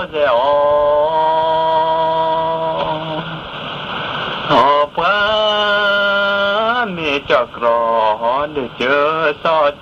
เสียอ๋อพระมีจักรอเดือเจอสอด